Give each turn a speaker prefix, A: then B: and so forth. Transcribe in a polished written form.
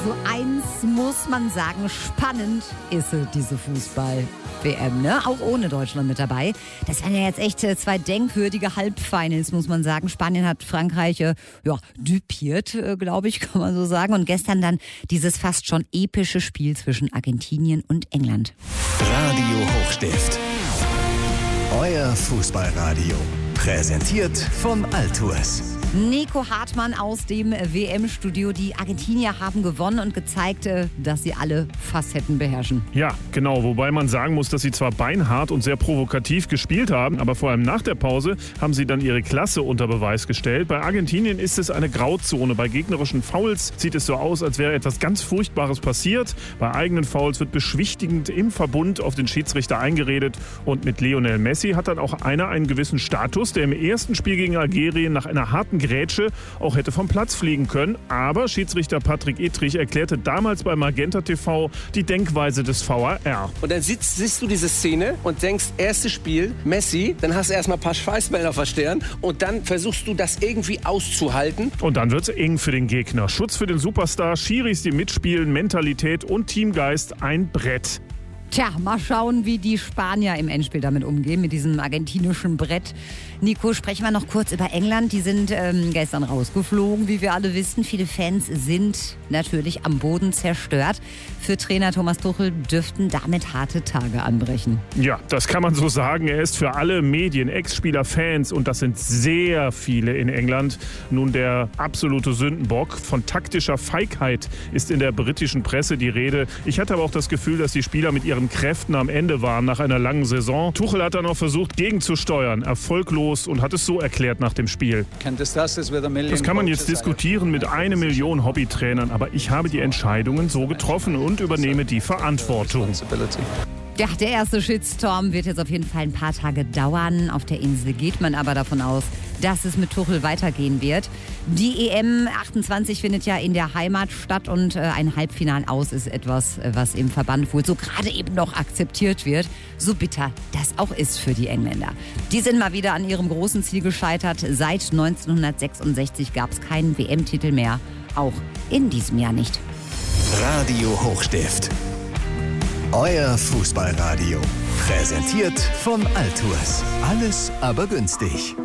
A: Also eins muss man sagen, spannend ist diese Fußball-WM, ne? Auch ohne Deutschland mit dabei. Das waren ja jetzt echt zwei denkwürdige Halbfinals, muss man sagen. Spanien hat Frankreich düpiert, glaube ich, kann man so sagen. Und gestern dann dieses fast schon epische Spiel zwischen Argentinien und England.
B: Radio Hochstift. Euer Fußballradio. Präsentiert von Altours.
A: Nico Hartmann aus dem WM-Studio. Die Argentinier haben gewonnen und gezeigt, dass sie alle Facetten beherrschen.
C: Ja, genau. Wobei man sagen muss, dass sie zwar beinhart und sehr provokativ gespielt haben, aber vor allem nach der Pause haben sie dann ihre Klasse unter Beweis gestellt. Bei Argentinien ist es eine Grauzone. Bei gegnerischen Fouls sieht es so aus, als wäre etwas ganz Furchtbares passiert. Bei eigenen Fouls wird beschwichtigend im Verbund auf den Schiedsrichter eingeredet. Und mit Lionel Messi hat dann auch einer einen gewissen Status, der im ersten Spiel gegen Algerien nach einer harten Grätsche auch hätte vom Platz fliegen können. Aber Schiedsrichter Patrick Ittrich erklärte damals bei Magenta TV die Denkweise des VAR.
D: Und dann siehst du diese Szene und denkst, erstes Spiel, Messi, dann hast du erstmal ein paar Schweißbänder auf der Stirn und dann versuchst du das irgendwie auszuhalten.
C: Und dann wird's eng für den Gegner. Schutz für den Superstar, Schiris, die mitspielen, Mentalität und Teamgeist, ein Brett.
A: Tja, mal schauen, wie die Spanier im Endspiel damit umgehen, mit diesem argentinischen Brett. Nico, sprechen wir noch kurz über England. Die sind gestern rausgeflogen, wie wir alle wissen. Viele Fans sind natürlich am Boden zerstört. Für Trainer Thomas Tuchel dürften damit harte Tage anbrechen.
C: Ja, das kann man so sagen. Er ist für alle Medien, Ex-Spieler, Fans, und das sind sehr viele in England, nun der absolute Sündenbock. Von taktischer Feigheit ist in der britischen Presse die Rede. Ich hatte aber auch das Gefühl, dass die Spieler mit ihren Kräften am Ende waren nach einer langen Saison. Tuchel hat dann auch versucht, gegenzusteuern, erfolglos, und hat es so erklärt nach dem Spiel. Das kann man jetzt diskutieren mit 1 Million Hobbytrainern, aber ich habe die Entscheidungen so getroffen und übernehme die Verantwortung.
A: Ja, der erste Shitstorm wird jetzt auf jeden Fall ein paar Tage dauern. Auf der Insel geht man aber davon aus, dass es mit Tuchel weitergehen wird. Die EM 28 findet ja in der Heimat statt und ein Halbfinal aus ist etwas, was im Verband wohl so gerade eben noch akzeptiert wird. So bitter das auch ist für die Engländer. Die sind mal wieder an ihrem großen Ziel gescheitert. Seit 1966 gab es keinen WM-Titel mehr. Auch in diesem Jahr nicht.
B: Radio Hochstift. Euer Fußballradio. Präsentiert von Altours. Alles aber günstig.